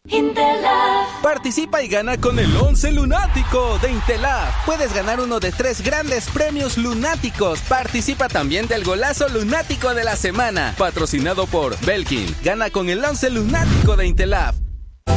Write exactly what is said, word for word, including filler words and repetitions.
Intelab. Participa y gana con el once lunático de Intelab. Puedes ganar uno de tres grandes premios lunáticos. Participa también del golazo lunático de la semana, patrocinado por Belkin. Gana con el once lunático de Intelab.